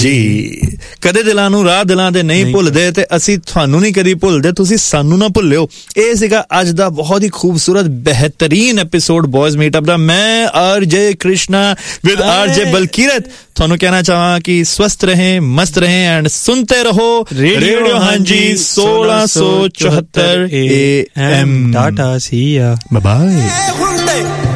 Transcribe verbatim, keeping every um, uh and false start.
ਜੀ ਕਦੇ ਦਿਲਾਂ ਨੂੰ ਰਾਹ ਦਿਲਾਂ ਦੇ ਨਹੀਂ ਭੁੱਲਦੇ ਤੇ ਅਸੀਂ ਤੁਹਾਨੂੰ ਨਹੀਂ ਕਦੀ ਭੁੱਲਦੇ, ਤੁਸੀਂ ਸਾਨੂੰ ਨਾ ਭੁੱਲਿਓ। ਇਹ ਸੀਗਾ ਅੱਜ ਦਾ ਬਹੁਤ ਹੀ ਖੂਬਸੂਰਤ ਬਹਿਤਰੀਨ ਐਪੀਸੋਡ ਬॉयਜ਼ ਮੀਟਅਪ ਦਾ। ਮੈਂ ਆਰਜੇ ਕ੍ਰਿਸ਼ਨਾ ਵਿਦ ਆਰਜੇ ਬਲਕੀਰਤ ਤੁਹਾਨੂੰ ਕਹਿਣਾ ਚਾਹਾਂ ਕਿ ਸਵਸਥ रहें, मस्त रहें एंड सुनते रहो रेडियो हांजी सोलह सौ चौहत्तर ए एम। टाटा, सी या, बाय बाय।